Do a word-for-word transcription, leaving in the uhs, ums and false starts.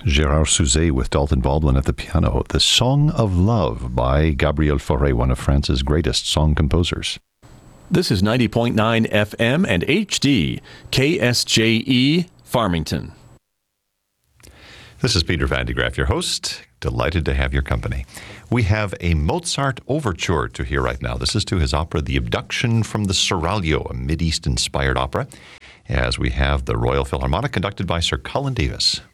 Gérard Souzet with Dalton Baldwin at the piano. The Song of Love by Gabriel Fauré, one of France's greatest song composers. This is ninety point nine F M and H D, K S J E, Farmington. This is Peter Van de Graaff, your host. Delighted to have your company. We have a Mozart overture to hear right now. This is to his opera, The Abduction from the Seraglio, a Mideast-inspired opera, as we have the Royal Philharmonic conducted by Sir Colin Davis.